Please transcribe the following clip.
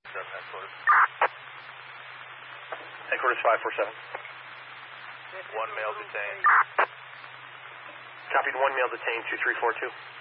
Headquarters. Headquarters 547. One male detained. Copied, one male detained, 2342.